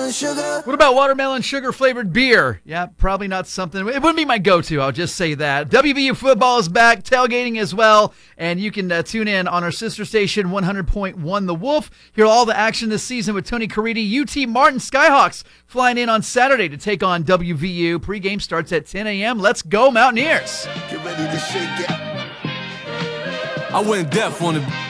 watermelon sugar. What about watermelon sugar-flavored beer? Yeah, probably not something. It wouldn't be my go-to, I'll just say that. WVU football is back, tailgating as well, and you can tune in on our sister station, 100.1 The Wolf. Hear all the action this season with Tony Caridi. UT Martin Skyhawks flying in on Saturday to take on WVU. Pre-game starts at 10 a.m. Let's go, Mountaineers. Get ready to shake it. I went deaf on the